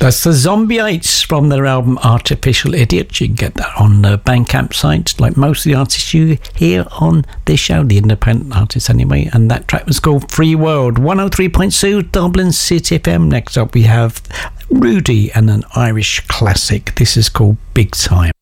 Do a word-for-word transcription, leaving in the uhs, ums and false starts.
That's the Zombieates from their album Artificial Idiot. You can get that on the Bandcamp site, like most of the artists you hear on this show, the independent artists anyway. And that track was called Free World. one oh three point two Dublin City F M. Next up we have Rudy and an Irish classic. This is called Big Time.